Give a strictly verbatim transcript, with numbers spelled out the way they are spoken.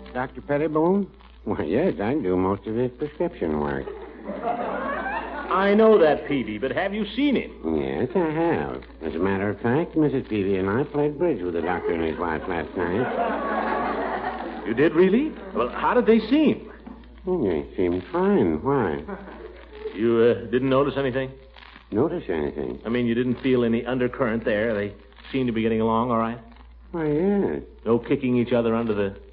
Doctor Pettibone? Why, yes, I do most of his prescription work. I know that, Peavy, but have you seen him? Yes, I have. As a matter of fact, Missus Peavy and I played bridge with the doctor and his wife last night. You did, really? Well, how did they seem? Oh, they seemed fine. Why? You uh, didn't notice anything? Notice anything? I mean, you didn't feel any undercurrent there? They seemed to be getting along all right? Why, yes. No kicking each other under the